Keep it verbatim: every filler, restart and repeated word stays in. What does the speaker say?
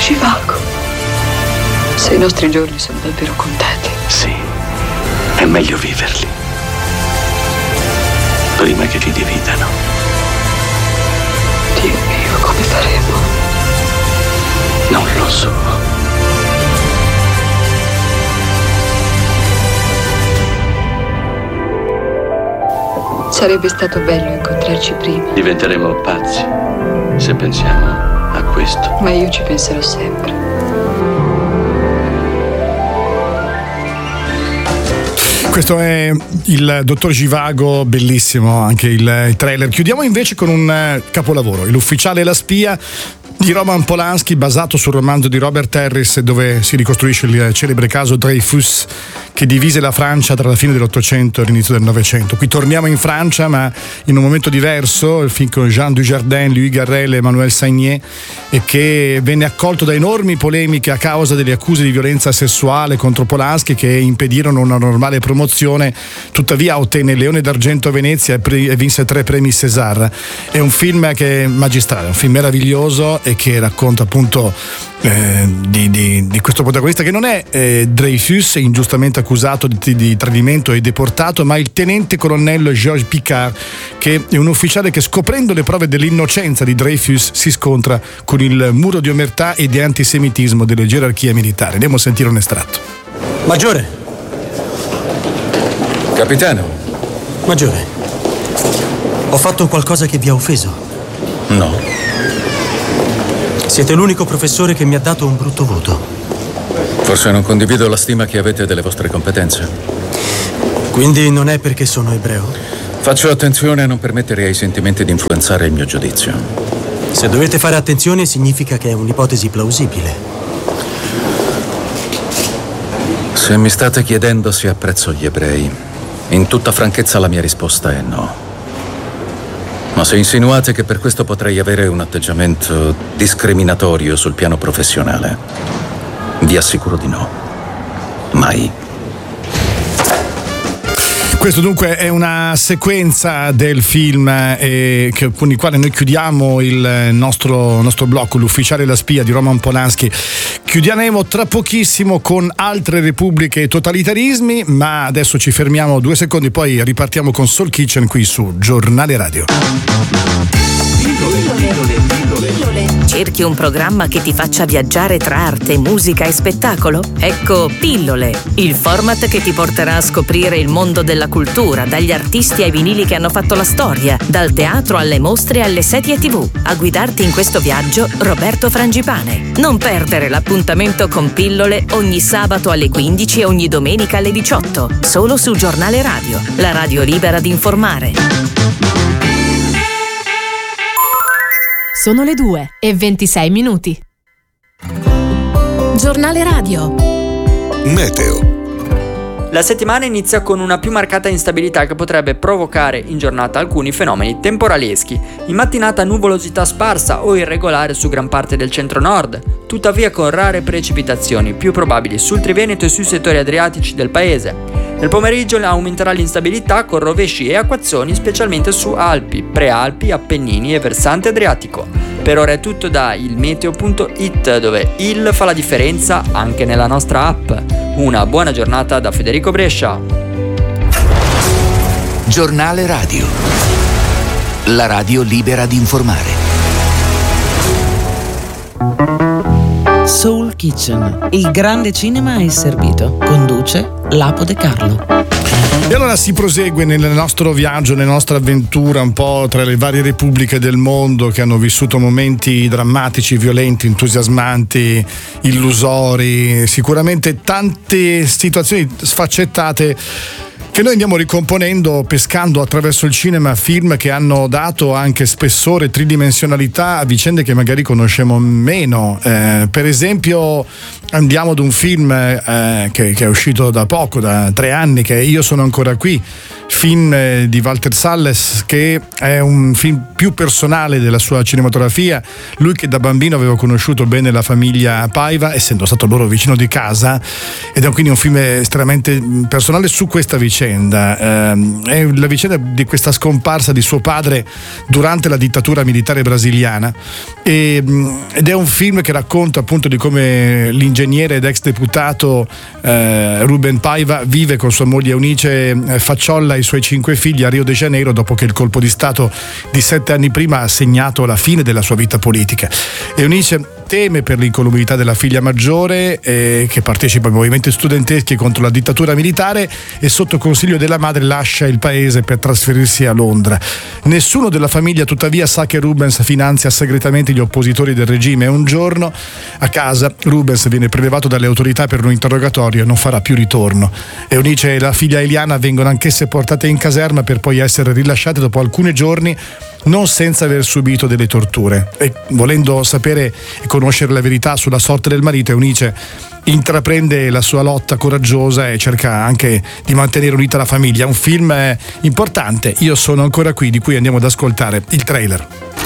Živago, se i nostri giorni sono davvero contati. Sì, è meglio viverli prima che li dividano. Dio mio, come faremo? Non lo so. Sarebbe stato bello incontrarci prima. Diventeremo pazzi se pensiamo a questo. Ma io ci penserò sempre. Questo è il Dottor Živago, bellissimo anche il, il trailer. Chiudiamo invece con un capolavoro, L'ufficiale e la spia di Roman Polanski, basato sul romanzo di Robert Harris, dove si ricostruisce il celebre caso Dreyfus che divise la Francia tra la fine dell'Ottocento e l'inizio del Novecento. Qui torniamo in Francia, ma in un momento diverso, il film con Jean Dujardin, Louis Garrel e Emmanuel Sagnier, e che venne accolto da enormi polemiche a causa delle accuse di violenza sessuale contro Polanski che impedirono una normale promozione. Tuttavia ottenne il Leone d'Argento a Venezia e vinse tre premi César. È un film che è magistrale, un film meraviglioso e che racconta appunto eh, di, di, di questo protagonista che non è eh, Dreyfus, ingiustamente accusato di, di tradimento e deportato, ma il tenente colonnello Georges Picard, che è un ufficiale che, scoprendo le prove dell'innocenza di Dreyfus, si scontra con il muro di omertà e di antisemitismo delle gerarchie militari. Andiamo a sentire un estratto. Maggiore. Capitano. Maggiore, ho fatto qualcosa che vi ha offeso? No. Siete l'unico professore che mi ha dato un brutto voto. Forse non condivido la stima che avete delle vostre competenze. Quindi non è perché sono ebreo? Faccio attenzione a non permettere ai sentimenti di influenzare il mio giudizio. Se dovete fare attenzione significa che è un'ipotesi plausibile. Se mi state chiedendo se apprezzo gli ebrei, in tutta franchezza la mia risposta è no. Ma se insinuate che per questo potrei avere un atteggiamento discriminatorio sul piano professionale, vi assicuro di no. Mai. Questo dunque è una sequenza del film eh, che, con il quale noi chiudiamo il nostro, nostro blocco, L'ufficiale e la spia di Roman Polanski. Chiuderemo tra pochissimo con altre repubbliche e totalitarismi, ma adesso ci fermiamo due secondi, poi ripartiamo con Soul Kitchen qui su Giornale Radio. Cerchi un programma che ti faccia viaggiare tra arte, musica e spettacolo? Ecco Pillole, il format che ti porterà a scoprire il mondo della cultura, dagli artisti ai vinili che hanno fatto la storia, dal teatro alle mostre alle serie tivù. A guidarti in questo viaggio, Roberto Frangipane. Non perdere l'appuntamento con Pillole ogni sabato alle quindici e ogni domenica alle diciotto, solo su Giornale Radio, la radio libera di informare. Sono le due e ventisei minuti. Giornale Radio. Meteo. La settimana inizia con una più marcata instabilità che potrebbe provocare in giornata alcuni fenomeni temporaleschi. In mattinata nuvolosità sparsa o irregolare su gran parte del centro-nord, tuttavia con rare precipitazioni, più probabili sul Triveneto e sui settori adriatici del paese. Nel pomeriggio aumenterà l'instabilità con rovesci e acquazzoni specialmente su Alpi, Prealpi, Appennini e versante adriatico. Per ora è tutto da ilmeteo punto it, dove il fa la differenza anche nella nostra app. Una buona giornata da Federico Brescia. Giornale Radio. La radio libera di informare. Soul Kitchen, il grande cinema è servito. Conduce Lapo De Carlo. E allora si prosegue nel nostro viaggio, nella nostra avventura un po' tra le varie repubbliche del mondo che hanno vissuto momenti drammatici, violenti, entusiasmanti, illusori, sicuramente tante situazioni sfaccettate che noi andiamo ricomponendo, pescando attraverso il cinema film che hanno dato anche spessore, tridimensionalità a vicende che magari conosciamo meno. Eh, per esempio andiamo ad un film eh, che, che è uscito da poco, da tre anni, che è Io sono ancora qui, film eh, di Walter Salles, che è un film più personale della sua cinematografia. Lui che da bambino aveva conosciuto bene la famiglia Paiva, essendo stato loro vicino di casa, ed è quindi un film estremamente personale su questa vicenda. vicenda, eh, è la vicenda di questa scomparsa di suo padre durante la dittatura militare brasiliana, e, ed è un film che racconta appunto di come l'ingegnere ed ex deputato eh, Rubem Paiva vive con sua moglie Eunice eh, Facciolla e i suoi cinque figli a Rio de Janeiro, dopo che il colpo di stato di sette anni prima ha segnato la fine della sua vita politica. Eunice teme per l'incolumità della figlia maggiore, eh, che partecipa ai movimenti studenteschi contro la dittatura militare, e sotto consiglio della madre lascia il paese per trasferirsi a Londra. Nessuno della famiglia tuttavia sa che Rubens finanzia segretamente gli oppositori del regime, e un giorno a casa Rubens viene prelevato dalle autorità per un interrogatorio e non farà più ritorno. Eunice e la figlia Eliana vengono anch'esse portate in caserma per poi essere rilasciate dopo alcuni giorni, non senza aver subito delle torture. E volendo sapere e conoscere la verità sulla sorte del marito, Eunice intraprende la sua lotta coraggiosa e cerca anche di mantenere unita la famiglia. Un film importante, Io sono ancora qui, di cui andiamo ad ascoltare il trailer.